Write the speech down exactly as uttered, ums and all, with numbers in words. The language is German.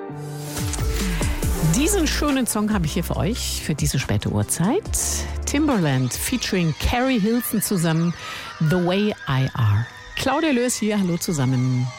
Diesen schönen Song habe ich hier für euch, für diese späte Uhrzeit. Timbaland featuring Carrie Hilson zusammen, The Way I Are. Claudia Löß hier, hallo zusammen.